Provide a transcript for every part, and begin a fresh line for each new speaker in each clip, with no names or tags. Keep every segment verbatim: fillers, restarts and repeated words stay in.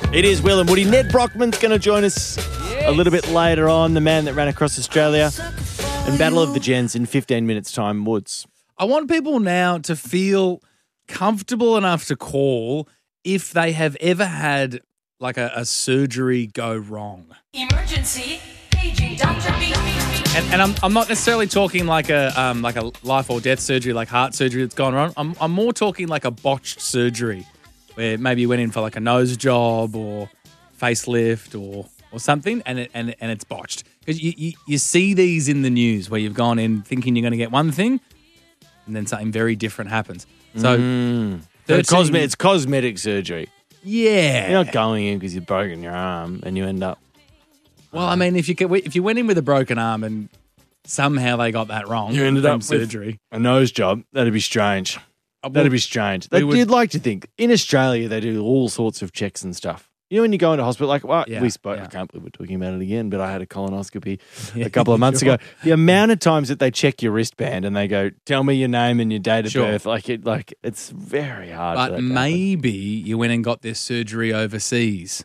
It is Will and Woody. Ned Brockman's going to join us yes. a little bit later on, the man that ran across Australia. And Battle of the Gens in fifteen minutes' time, Woods.
I want people now to feel comfortable enough to call if they have ever had like a, a surgery go wrong.
Emergency, paging Doctor B.
And, and I'm I'm not necessarily talking like a um like a life or death surgery, like heart surgery that's gone wrong. I'm I'm more talking like a botched surgery, where maybe you went in for like a nose job or facelift or or something, and it and and it's botched. Because you, you you see these in the news where you've gone in thinking you're going to get one thing, and then something very different happens. So,
mm. so cosme- it's cosmetic surgery.
Yeah,
you're not going in because you've broken your arm and you end up.
Well, I mean, if you get, if you went in with a broken arm and somehow they got that wrong,
you ended
from
up
surgery,
with a nose job. That'd be strange.
Uh, well,
that'd be strange. They, would, you'd like to think in Australia they do all sorts of checks and stuff. You know, when you go into hospital, like well,
yeah,
we spoke.
Yeah.
I can't believe we're talking about it again, but I had a colonoscopy a couple of months sure. ago. The amount of times that they check your wristband and they go, "Tell me your name and your date of
sure.
birth," like it, like it's very hard.
But maybe you went and got this surgery overseas,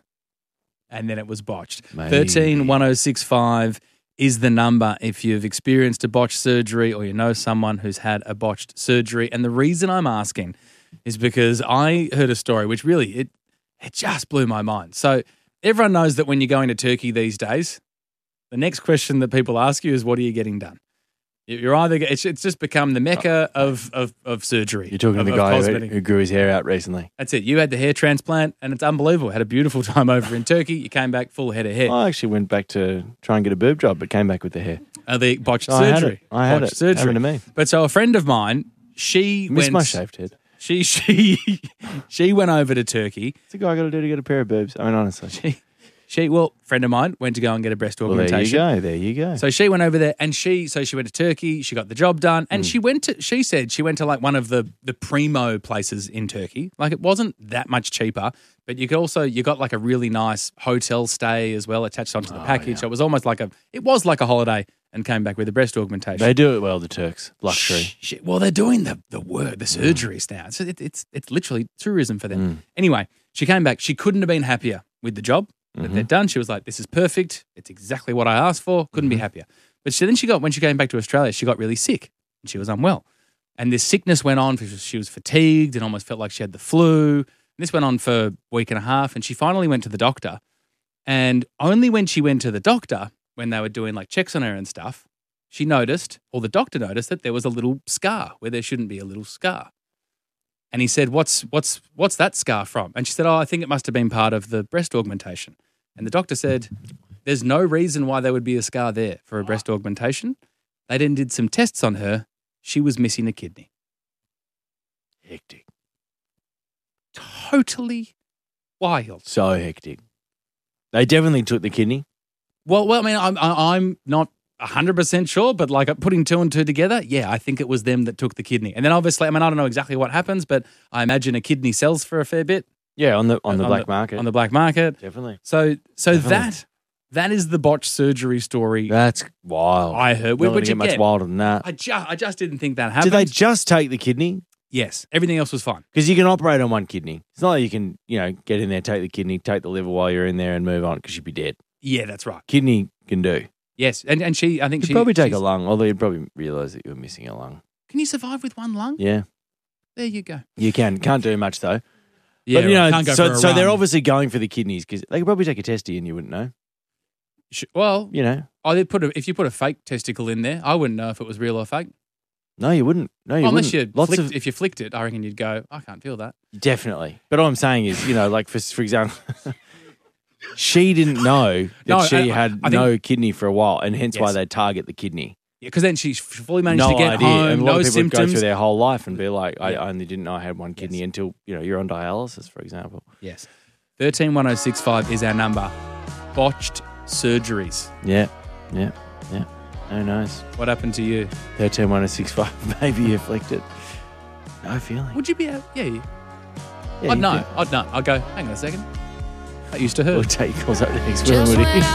and then it was botched. Thirteen one zero six five is the number if you've experienced a botched surgery or you know someone who's had a botched surgery. And the reason I'm asking is because I heard a story which really it. It just blew my mind. So everyone knows that when you're going to Turkey these days, the next question that people ask you is, what are you getting done? You're either it's, it's just become the mecca of, of, of surgery.
You're talking
of,
to the guy who, who grew his hair out recently.
That's it. You had the hair transplant and it's unbelievable. Had a beautiful time over in Turkey. You came back full head of hair.
I actually went back to try and get a boob job, but came back with the hair.
Uh, the botched
oh,
surgery.
I had it. I had
botched
it.
surgery.
Happened to me.
But so a friend of mine, she
I miss
went.
my shaved head.
She she she went over to Turkey.
What's the guy got to do to get a pair of boobs? I mean, honestly.
She, she well, friend of mine went to go and get a breast augmentation.
Well, there you go. There you go.
So she went over there, and she so she went to Turkey. She got the job done, and
Mm.
she went to. She said she went to like one of the the primo places in Turkey. Like it wasn't that much cheaper, but you could also you got like a really nice hotel stay as well attached onto the
Oh,
package.
yeah.
So it was almost like a it was like a holiday, and came back with a breast augmentation.
They do it well, the Turks. Luxury.
Shh, shh. Well, they're doing the the work, the surgeries now. So it, it's it's literally tourism for them.
Mm.
Anyway, she came back. She couldn't have been happier with the job that
Mm-hmm.
they'd done. She was like, "This is perfect. It's exactly what I asked for. Couldn't
Mm-hmm.
be happier." But she, then she got when she came back to Australia, she got really sick and she was unwell. And this sickness went on. Because she was fatigued and almost felt like she had the flu. And this went on for a week and a half. And she finally went to the doctor. And only when she went to the doctor, when they were doing like checks on her and stuff, she noticed, or the doctor noticed, that there was a little scar where there shouldn't be a little scar. And he said, what's what's what's that scar from? And she said, oh, I think it must have been part of the breast augmentation. And the doctor said, there's no reason why there would be a scar there for a breast augmentation. They then did some tests on her. She was missing a kidney.
Hectic.
Totally wild.
So hectic. They definitely took the kidney.
Well, well, I mean, I'm I- I'm not one hundred percent sure, but like putting two and two together, yeah, I think it was them that took the kidney. And then obviously, I mean, I don't know exactly what happens, but I imagine a kidney sells for a fair bit.
Yeah, on the on the
on
black
the,
market.
On the black market.
Definitely.
So so
Definitely.
that that is the botched surgery story
That's wild.
I heard.
Not
Which
get much
again,
wilder than that.
I just I just didn't think that
Did
happened.
they just take the kidney?
Yes. Everything else was fine.
Because you can operate on one kidney. It's not like you can, you know, get in there, take the kidney, take the liver while you're in there and move on because you'd be dead.
Yeah, that's right.
Kidney can do.
Yes. And and she I think
You'd
she
probably take a
she's-
lung, although you'd probably realise that you were missing a lung.
Can you survive with one lung?
Yeah,
There you go.
you can. Can't do much though.
Yeah,
but, you
right.
know,
Can't go
so
for a
so they're
run.
obviously going for the kidneys because they could probably take a testy and you wouldn't know.
Sh- Well,
You know,
I did put a, if you put a fake testicle in there, I wouldn't know if it was real or fake.
no, you wouldn't. No, you
Well, unless
wouldn't.
you
Lots
flicked,
of
if you flicked it, I reckon you'd go, I can't feel that.
definitely. But all I'm saying is, you know, like for for example, she didn't know that
No,
she
I- I-
had
I think-
no kidney for a while, and hence why
Yes.
they target the kidney.
Yeah, because then she fully managed
No
to get
idea.
home,
and a lot
no
of people would go
symptoms.
through their whole life and be like, I
Yeah.
only didn't know I had one kidney
Yes.
until, you know, you're on dialysis, for example.
Yes. thirteen one oh six five is our number. Botched surgeries.
Yeah, yeah, yeah. Who knows?
What happened to you?
thirteen one oh six five, maybe you afflicted. No feeling.
Would you be able, yeah, you-
Yeah,
I'd
you
know.
could.
I'd know. I'd go, hang on a second. That used to hurt.
We'll take calls up next. Will and
Just
Woody.
when I